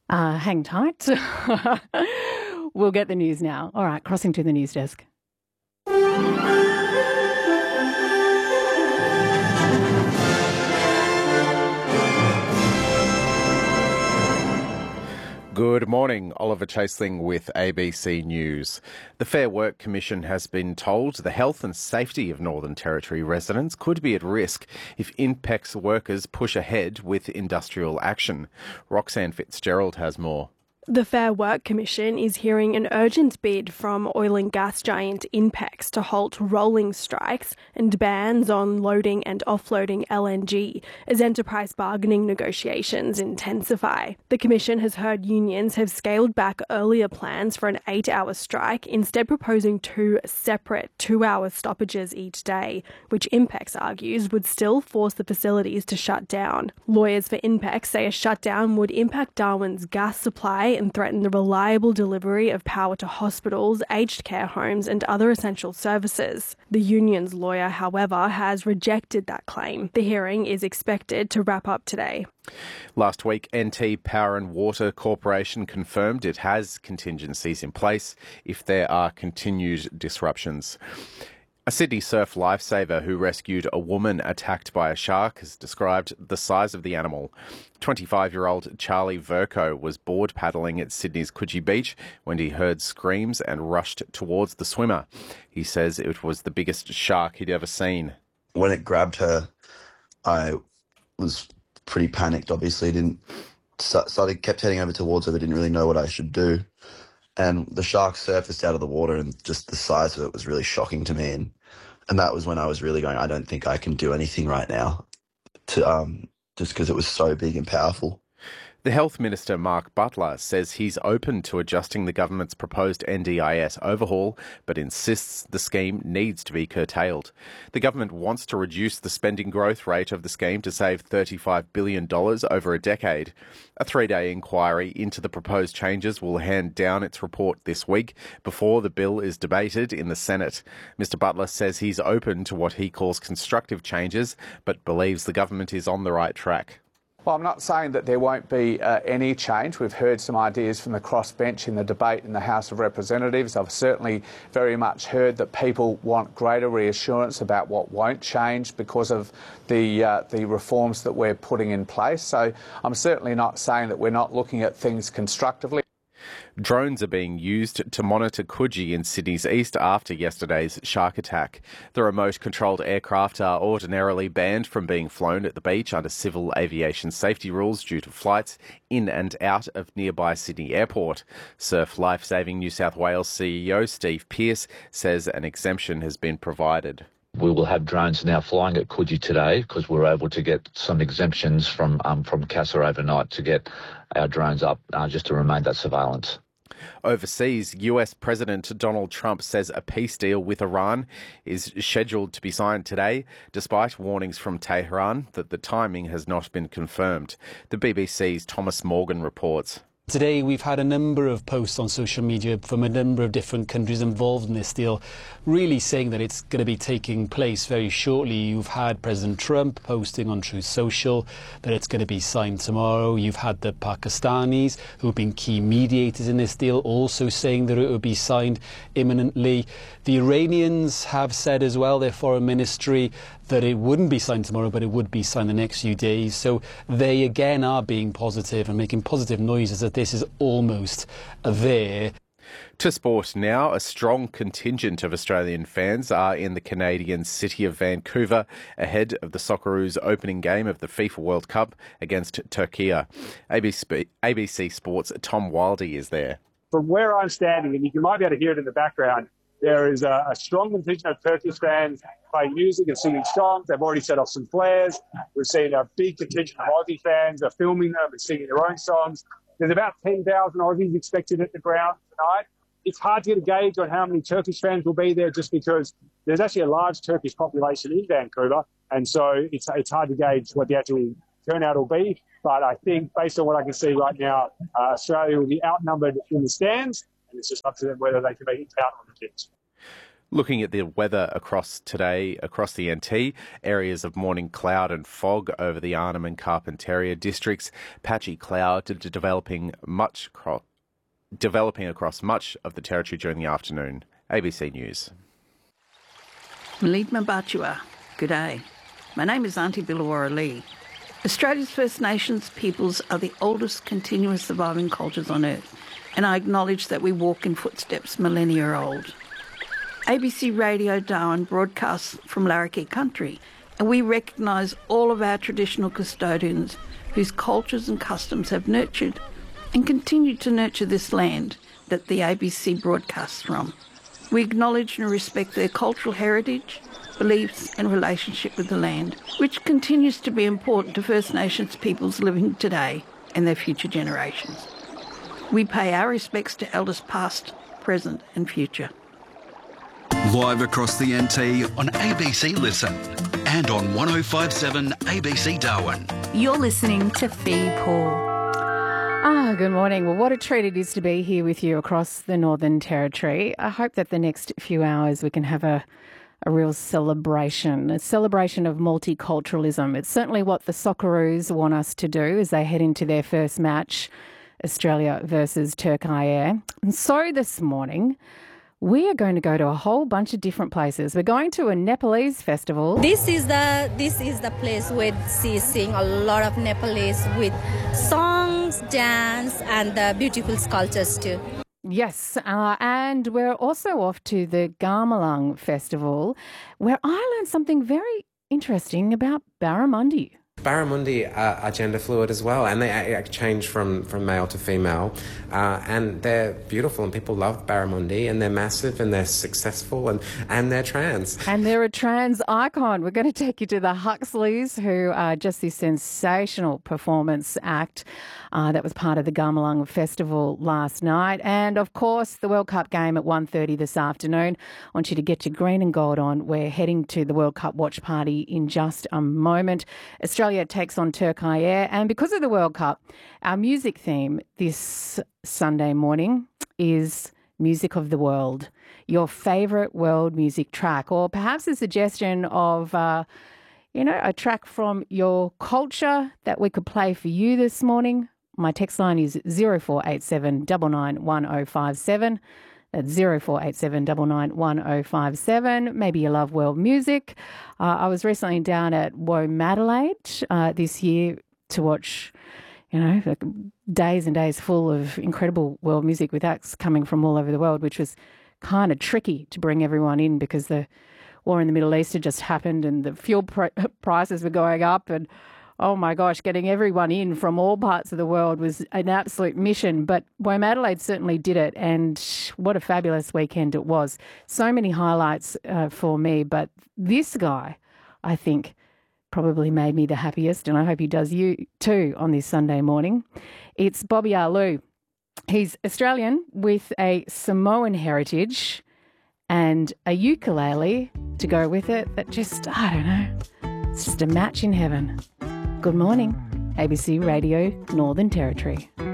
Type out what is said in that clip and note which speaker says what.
Speaker 1: Hang tight. We'll get the news now. All right, crossing to the news desk.
Speaker 2: Good morning, Oliver Chaseling with ABC News. The Fair Work Commission has been told the health and safety of Northern Territory residents could be at risk if INPEX workers push ahead with industrial action. Roxanne Fitzgerald has more.
Speaker 3: The Fair Work Commission is hearing an urgent bid from oil and gas giant INPEX to halt rolling strikes and bans on loading and offloading LNG as enterprise bargaining negotiations intensify. The Commission has heard unions have scaled back earlier plans for an 8-hour strike, instead proposing 2 separate 2-hour stoppages each day, which INPEX argues would still force the facilities to shut down. Lawyers for INPEX say a shutdown would impact Darwin's gas supply and threaten the reliable delivery of power to hospitals, aged care homes and other essential services. The union's lawyer, however, has rejected that claim. The hearing is expected to wrap up today.
Speaker 2: Last week, NT Power and Water Corporation confirmed it has contingencies in place if there are continued disruptions. A Sydney surf lifesaver who rescued a woman attacked by a shark has described the size of the animal. 25-year-old Charlie Verco was board paddling at Sydney's Coogee Beach when he heard screams and rushed towards the swimmer. He says it was the biggest shark he'd ever seen.
Speaker 4: When it grabbed her, I was pretty panicked, obviously. Kept heading over towards her, but didn't really know what I should do. And the shark surfaced out of the water, and just the size of it was really shocking to me. And that was when I was really going, I don't think I can do anything right now, just because it was so big and powerful.
Speaker 2: The Health Minister, Mark Butler, says he's open to adjusting the government's proposed NDIS overhaul, but insists the scheme needs to be curtailed. The government wants to reduce the spending growth rate of the scheme to save $35 billion over a decade. A 3-day inquiry into the proposed changes will hand down its report this week before the bill is debated in the Senate. Mr Butler says he's open to what he calls constructive changes, but believes the government is on the right track.
Speaker 5: Well, I'm not saying that there won't be any change. We've heard some ideas from the crossbench in the debate in the House of Representatives. I've certainly very much heard that people want greater reassurance about what won't change because of the reforms that we're putting in place. So I'm certainly not saying that we're not looking at things constructively.
Speaker 2: Drones are being used to monitor Coogee in Sydney's east after yesterday's shark attack. The remote-controlled aircraft are ordinarily banned from being flown at the beach under civil aviation safety rules due to flights in and out of nearby Sydney Airport. Surf Lifesaving New South Wales CEO Steve Pearce says an exemption has been provided.
Speaker 6: We will have drones now flying at Coogee today because we're able to get some exemptions from CASA overnight to get our drones up just to remain that surveillance.
Speaker 2: Overseas, US President Donald Trump says a peace deal with Iran is scheduled to be signed today, despite warnings from Tehran that the timing has not been confirmed. The BBC's Thomas Morgan reports.
Speaker 7: Today we've had a number of posts on social media from a number of different countries involved in this deal, really saying that it's going to be taking place very shortly. You've had President Trump posting on Truth Social that it's going to be signed tomorrow. You've had the Pakistanis, who have been key mediators in this deal, also saying that it will be signed imminently. The Iranians have said as well, their foreign ministry, that it wouldn't be signed tomorrow, but it would be signed the next few days. So they again are being positive and making positive noises that this is almost there.
Speaker 2: To sport now, a strong contingent of Australian fans are in the Canadian city of Vancouver ahead of the Socceroos opening game of the FIFA World Cup against Turkey. ABC Sports' Tom Wildey is there.
Speaker 8: From where I'm standing, and you might be able to hear it in the background, there is a strong contingent of Turkish fans playing music and singing songs. They've already set off some flares. We've seen a big contingent of Aussie fans are filming them and singing their own songs. There's about 10,000 Aussies expected at the ground tonight. It's hard to get a gauge on how many Turkish fans will be there just because there's actually a large Turkish population in Vancouver, and so it's hard to gauge what the actual turnout will be. But I think, based on what I can see right now, Australia will be outnumbered in the stands, and it's just up to them whether they can make it count on the pitch.
Speaker 2: Looking at the weather across today, across the NT, areas of morning cloud and fog over the Arnhem and Carpentaria districts, patchy cloud developing across much of the territory during the afternoon. ABC News.
Speaker 9: Malid Mabatua, good day. My name is Auntie Billawara Lee. Australia's First Nations peoples are the oldest continuous surviving cultures on Earth, and I acknowledge that we walk in footsteps millennia old. ABC Radio Darwin broadcasts from Larrakia country, and we recognise all of our traditional custodians whose cultures and customs have nurtured and continue to nurture this land that the ABC broadcasts from. We acknowledge and respect their cultural heritage, beliefs and relationship with the land, which continues to be important to First Nations peoples living today and their future generations. We pay our respects to elders past, present and future.
Speaker 10: Live across the NT on ABC Listen and on 105.7 ABC Darwin.
Speaker 11: You're listening to Fee Paul.
Speaker 1: Good morning. Well, what a treat it is to be here with you across the Northern Territory. I hope that the next few hours we can have a real celebration, a celebration of multiculturalism. It's certainly what the Socceroos want us to do as they head into their first match, Australia versus Turkey. And so this morning, we are going to go to a whole bunch of different places. We're going to a Nepalese festival.
Speaker 12: This is the place where she sing a lot of Nepalese with songs, dance, and the beautiful sculptures too.
Speaker 1: Yes, and we're also off to the Garmalang Festival, where I learned something very interesting about barramundi.
Speaker 13: Barramundi are gender fluid as well, and they change from male to female, and they're beautiful, and people love barramundi, and they're massive, and they're successful, and they're trans.
Speaker 1: And they're a trans icon. We're going to take you to the Huxleys, who are just this sensational performance act that was part of the Garmalang Festival last night. And, of course, the World Cup game at 1:30 this afternoon. I want you to get your green and gold on. We're heading to the World Cup watch party in just a moment. Australia takes on Turkey, and because of the World Cup, our music theme this Sunday morning is Music of the World, your favourite world music track, or perhaps a suggestion of, a track from your culture that we could play for you this morning. My text line is 0487 99 1057. That's 0487 99 1057. Maybe you love world music. I was recently down at Womadelaide this year to watch, days and days full of incredible world music with acts coming from all over the world, which was kind of tricky to bring everyone in because the war in the Middle East had just happened and the fuel prices were going up, and oh my gosh, getting everyone in from all parts of the world was an absolute mission. But Womadelaide certainly did it, and what a fabulous weekend it was. So many highlights for me, but this guy, I think, probably made me the happiest, and I hope he does you too on this Sunday morning. It's Bobby Arlou. He's Australian with a Samoan heritage and a ukulele to go with it that just, I don't know, it's just a match in heaven. Good morning, ABC Radio Northern Territory.